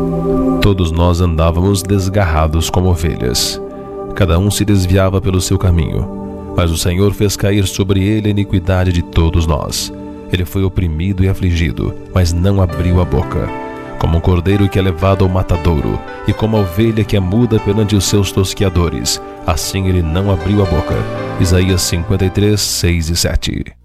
Todos nós andávamos desgarrados como ovelhas. Cada um se desviava pelo seu caminho. Mas o Senhor fez cair sobre ele a iniquidade de todos nós. Ele foi oprimido e afligido, mas não abriu a boca. Como um cordeiro que é levado ao matadouro, e como a ovelha que é muda perante os seus tosqueadores, assim ele não abriu a boca. Isaías 53, 6 e 7.